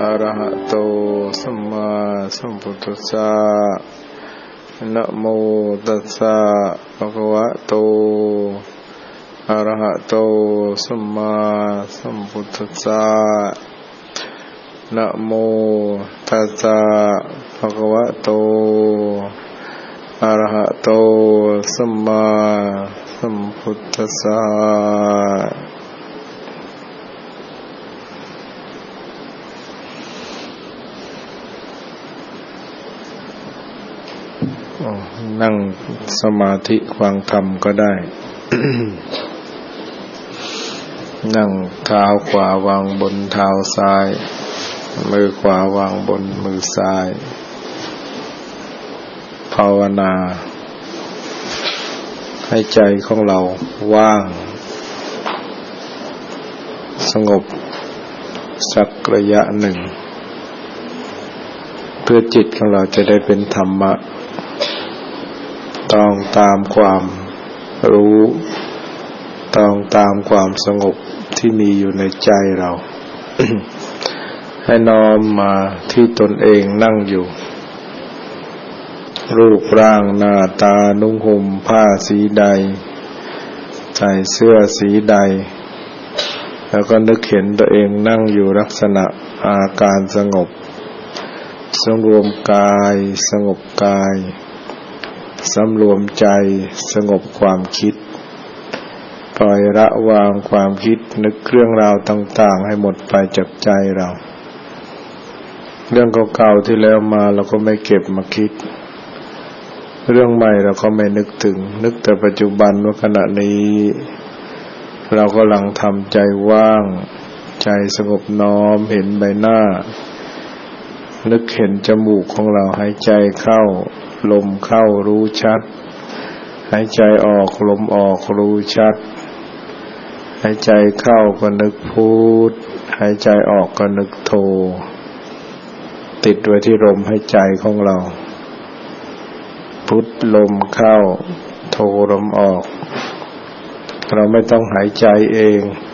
อะระหะโตสัมมาสัมพุทธัสสะนะโมตัสสะภะคะวะโตอะระหะโตสัมมาสัมพุทธัสสะนะโมตัสสะภะคะวะโตอะระหะโตสัมมาสัมพุทธัสสะนั่งสมาธิฟังธรรมก็ได้ นั่งเท้าขวาวางบนเท้าซ้ายมือขวาวางบนมือซ้ายภาวนาให้ใจของเราว่างสงบสักระยะหนึ่งเพื่อจิตของเราจะได้เป็นธรรมะต้องตามความรู้ต้องตามความสงบที่มีอยู่ในใจเรา ให้น้อมมาที่ตนเองนั่งอยู่รูปร่างหน้าตานุ่งห่มผ้าสีใดใส่เสื้อสีใดแล้วก็นึกเห็นตัวเองนั่งอยู่ลักษณะอาการสงบสำรวมกายสงบกายสำรวมใจสงบความคิดปล่อยละวางความคิดนึกเรื่องราวต่างๆให้หมดไปจากใจเราเรื่องเก่าๆที่แล้วมาเราก็ไม่เก็บมาคิดเรื่องใหม่เราก็ไม่นึกถึงนึกแต่ปัจจุบันว่าขณะนี้เรากำลังทำใจว่างใจสงบน้อมเห็นใบหน้านึกเห็นจมูกของเราหายใจเข้าลมเข้ารู้ชัดหายใจออกลมออกรู้ชัดหายใจเข้าก็นึกพุทหายใจออกก็นึกโธติดไว้ที่ลมหายใจของเราพุทลมเข้าโธลมออกเราไม่ต้องหายใจเอง